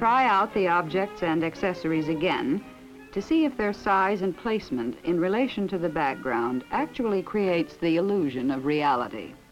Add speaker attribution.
Speaker 1: try out the objects and accessories again to see if their size and placement in relation to the background actually creates the illusion of reality.